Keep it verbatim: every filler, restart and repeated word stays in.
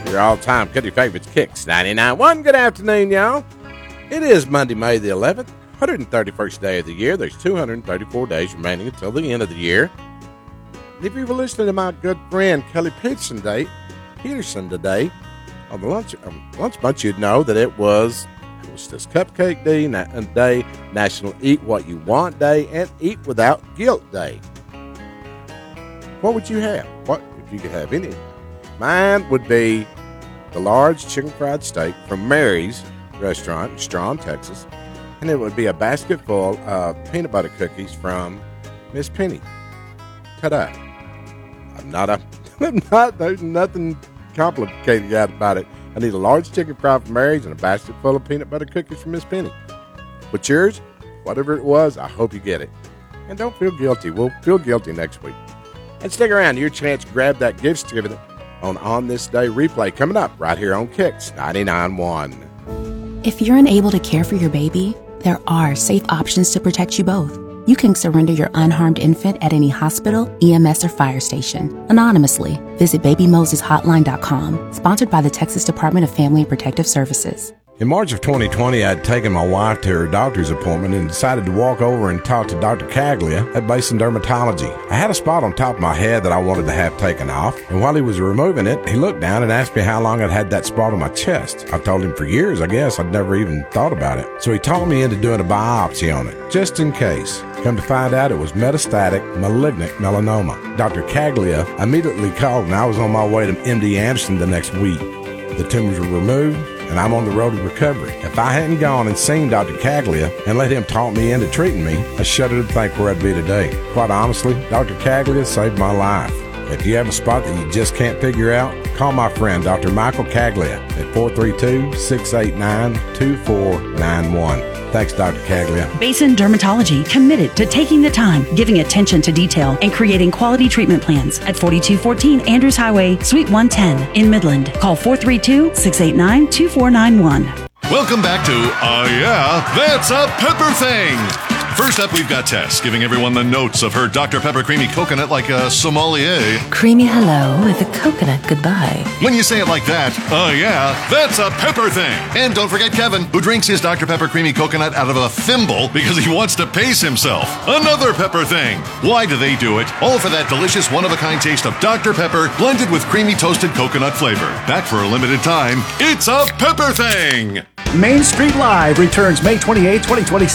your all-time country favorites, Kicks ninety-nine point one. Good afternoon, y'all. It is Monday, May the eleventh, one hundred thirty-first day of the year. There's two hundred thirty-four days remaining until the end of the year. And if you were listening to my good friend Kelly Peterson today, Peterson today on the lunch, um, lunch bunch, you'd know that it was Hostess Cupcake Day, Na- Day, National Eat What You Want Day, and Eat Without Guilt Day. What would you have? What if you could have any? Mine would be the large chicken fried steak from Mary's restaurant in Strawn, Texas, and it would be a basket full of peanut butter cookies from Miss Penny. Ta-da! I'm not a, I'm not. There's nothing complicated about it. I need a large chicken fry from Mary's and a basket full of peanut butter cookies from Miss Penny. What's yours? Whatever it was, I hope you get it. And don't feel guilty. We'll feel guilty next week. And stick around. Your chance to grab that gift certificate on On This Day replay coming up right here on Kicks ninety-nine point one. If you're unable to care for your baby, there are safe options to protect you both. You can surrender your unharmed infant at any hospital, E M S, or fire station anonymously. Visit baby moses hotline dot com, sponsored by the Texas Department of Family and Protective Services. In March of twenty twenty, I'd taken my wife to her doctor's appointment and decided to walk over and talk to Doctor Caglia at Basin Dermatology. I had a spot on top of my head that I wanted to have taken off, and while he was removing it, he looked down and asked me how long I'd had that spot on my chest. I told him for years, I guess. I'd never even thought about it. So he talked me into doing a biopsy on it, just in case. Come to find out, it was metastatic malignant melanoma. Doctor Caglia immediately called, and I was on my way to M D Anderson the next week. The tumors were removed, and I'm on the road to recovery. If I hadn't gone and seen Doctor Caglia and let him talk me into treating me, I shudder to think where I'd be today. Quite honestly, Doctor Caglia saved my life. If you have a spot that you just can't figure out, call my friend Doctor Michael Caglia at four three two, six eight nine, two four nine one. Thanks, Doctor Caglia. Basin Dermatology, committed to taking the time, giving attention to detail, and creating quality treatment plans at forty-two fourteen Andrews Highway, Suite one ten in Midland. Call four three two, six eight nine, two four nine one. Welcome back to Uh Yeah, That's a Pepper Thing. First up, we've got Tess giving everyone the notes of her Doctor Pepper Creamy Coconut like a sommelier. Creamy hello with a coconut goodbye. When you say it like that, uh yeah, that's a pepper thing. And don't forget Kevin, who drinks his Doctor Pepper Creamy Coconut out of a thimble because he wants to pace himself. Another pepper thing. Why do they do it? All for that delicious one-of-a-kind taste of Doctor Pepper blended with creamy toasted coconut flavor. Back for a limited time, it's a pepper thing. Main Street Live returns May twenty-eighth, twenty twenty-six